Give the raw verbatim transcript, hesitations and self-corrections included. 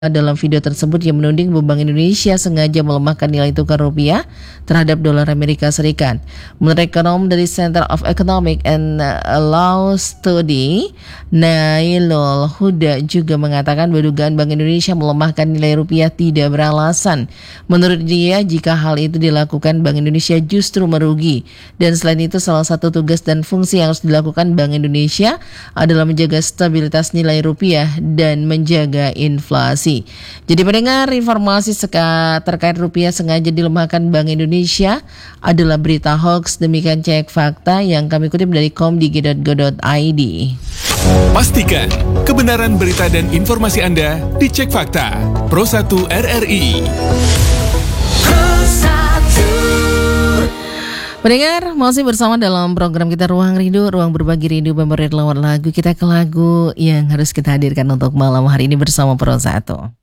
Dalam video tersebut yang menuding Bank Indonesia sengaja melemahkan nilai tukar rupiah terhadap dolar Amerika Serikat. Menurut ekonom dari Center of Economic and Law Study, Nailul Huda juga mengatakan bahwa dugaan Bank Indonesia melemahkan nilai rupiah tidak beralasan. Menurut dia, jika hal itu dilakukan, Bank Indonesia justru merugi. Dan selain itu, salah satu tugas dan fungsi yang harus dilakukan Bank Indonesia adalah menjaga stabilitas nilai rupiah dan menjaga inflasi. Jadi pendengar, informasi seka terkait rupiah sengaja dilemahkan Bank Indonesia adalah berita hoax. Demikian Cek Fakta yang kami kutip dari komdigi titik go titik i d. Pastikan kebenaran berita dan informasi Anda di Cek Fakta Pro satu R R I. Pendengar, masih bersama dalam program kita Ruang Rindu, Ruang Berbagi Rindu, Pemberian Lewat Lagu. Kita ke lagu yang harus kita hadirkan untuk malam hari ini bersama Pro satu.